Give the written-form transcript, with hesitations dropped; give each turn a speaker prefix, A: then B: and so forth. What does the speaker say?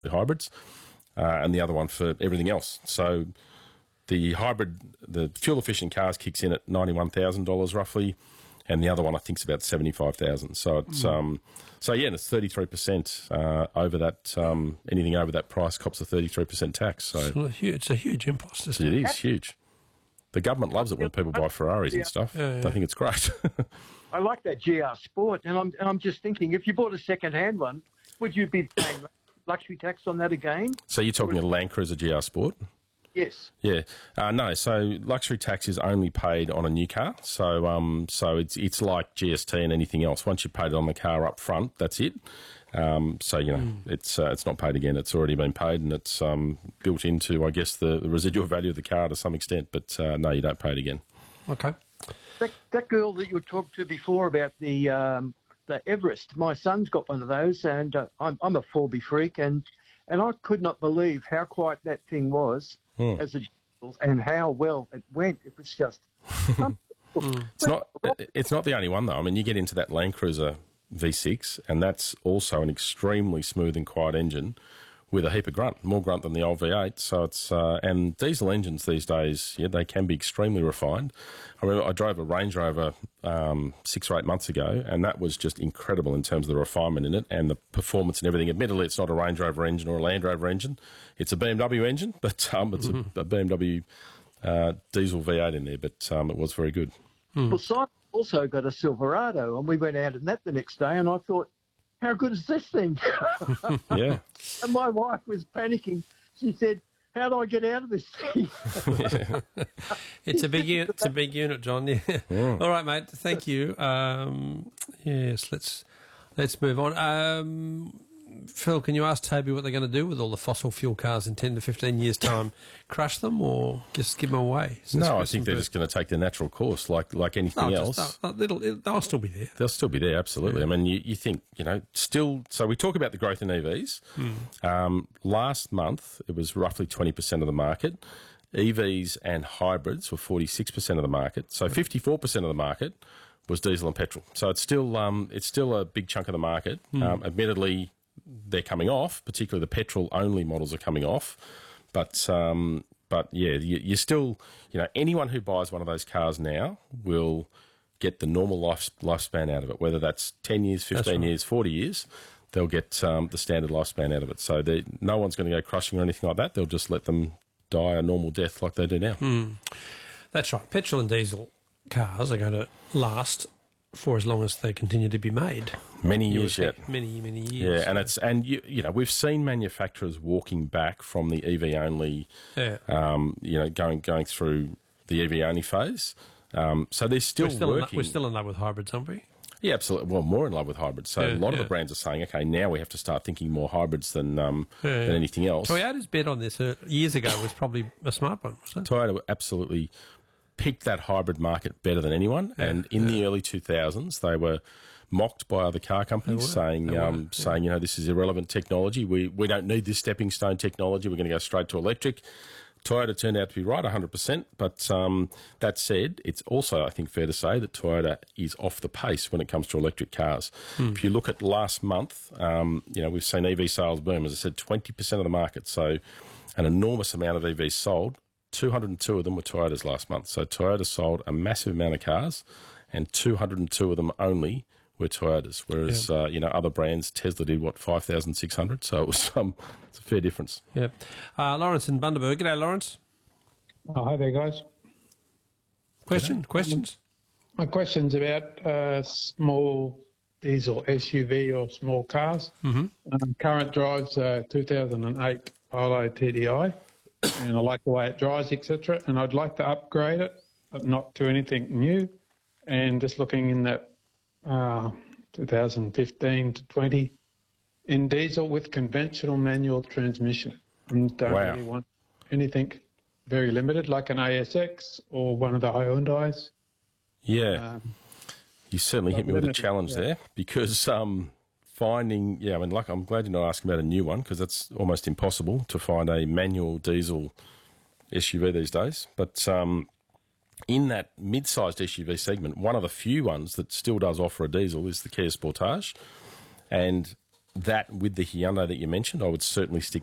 A: hybrids, and the other one for everything else. So the hybrid, the fuel-efficient cars kicks in at $91,000 roughly, and the other one I think is about $75,000. So it's and it's 33% over that. Anything over that price cops a 33% tax. So
B: it's a huge impost. Isn't it?
A: It is huge. The government loves it when people buy Ferraris and stuff. They think it's great.
C: I like that GR Sport, and I'm just thinking, if you bought a second-hand one, would you be paying luxury tax on that again?
A: So you're talking a Land Cruiser GR Sport?
C: Yes.
A: Yeah. No, so luxury tax is only paid on a new car. So it's like GST and anything else. Once you've paid it on the car up front, that's it. It's not paid again. It's already been paid, and it's built into, I guess, the residual value of the car to some extent. But no, you don't pay it again.
B: Okay.
C: That girl that you talked to before about the Everest, my son's got one of those, and I'm a Forby freak, and I could not believe how quiet that thing was as a and how well it went. It was just
A: It's not the only one though. I mean, you get into that Land Cruiser V6, and that's also an extremely smooth and quiet engine with a heap of grunt, more grunt than the old V8. So it's and diesel engines these days, they can be extremely refined. I remember I drove a Range Rover 6 or 8 months ago, and that was just incredible in terms of the refinement in it and the performance and everything. Admittedly, it's not a Range Rover engine or a Land Rover engine; it's a BMW engine, but it's a BMW diesel V8 in there. But it was very good.
C: Well, Simon also got a Silverado, and we went out in that the next day, and I thought, how good is this thing?
A: Yeah.
C: And my wife was panicking. She said, how do I get out of this thing?
B: It's a big unit. It's a big unit, John. Yeah. All right, mate. Thank you. Yes, let's move on. Phil, can you ask Toby what they're going to do with all the fossil fuel cars in 10 to 15 years' time? Crush them or just give them away?
A: No, I think they're just going to take their natural course like anything else.
B: They'll still be there.
A: They'll still be there, absolutely. Yeah. I mean, you think, still... So we talk about the growth in EVs. Last month, it was roughly 20% of the market. EVs and hybrids were 46% of the market. So 54% of the market was diesel and petrol. So it's still a big chunk of the market. Admittedly, they're coming off, particularly the petrol-only models are coming off. But yeah, you still, anyone who buys one of those cars now will get the normal lifespan out of it, whether that's 10 years, 15 years, 40 years, they'll get the standard lifespan out of it. So no one's going to go crushing or anything like that. They'll just let them die a normal death like they do now.
B: That's right. Petrol and diesel cars are going to last for as long as they continue to be made.
A: Many years yet.
B: Many years.
A: Yeah, and we've seen manufacturers walking back from the EV only, going through the EV only phase. So they're still working.
B: We're still in love with hybrids, aren't we?
A: Yeah, absolutely. Well, more in love with hybrids. So a lot of the brands are saying, okay, now we have to start thinking more hybrids than anything else.
B: Toyota's bet on this years ago was probably a smart one, wasn't it?
A: Toyota absolutely picked that hybrid market better than anyone, and in the early 2000s they were mocked by other car companies saying this is irrelevant technology, we don't need this stepping stone technology, we're going to go straight to electric. Toyota turned out to be right 100%, but that said, it's also, I think, fair to say that Toyota is off the pace when it comes to electric cars. If you look at last month, we've seen EV sales boom, as I said, 20% of the market, so an enormous amount of EVs sold. 202 of them were Toyotas last month. So Toyota sold a massive amount of cars, and 202 of them only were Toyotas. Whereas, other brands, Tesla did, 5,600? So it was it's a fair difference.
B: Yeah. Lawrence in Bundaberg. G'day, Lawrence.
D: Oh, hi there, guys.
B: Questions?
D: My question's about small diesel SUV or small cars. Current drives 2008 Polo TDI. And I like the way it drives, etc. And I'd like to upgrade it, but not to anything new. And just looking in that 2015 to 20 in diesel with conventional manual transmission. And don't really want anything very limited, like an ASX or one of the Hyundais.
A: Yeah, you certainly hit me with a challenge there, because I'm glad you're not asking about a new one, because that's almost impossible to find a manual diesel SUV these days. But in that mid-sized SUV segment, one of the few ones that still does offer a diesel is the Kia Sportage. And that with the Hyundai that you mentioned, I would certainly stick